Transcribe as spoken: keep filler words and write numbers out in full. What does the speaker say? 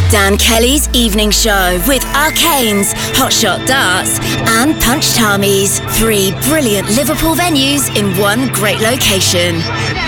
Dan Kelly's evening show with Arcanes, Hotshot Darts and Punch Tamis. Three brilliant Liverpool venues in one great location.